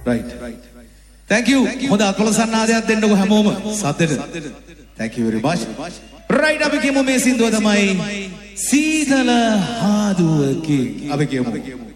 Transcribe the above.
right. Thank you. හොඳ අකල සන්නාදයක් දෙන්නකො හැමෝම සද්දෙට. Thank you very much. Right අපි කියමු මේ සින්දුව තමයි සීතල හාදුවකින් අපි කියමු.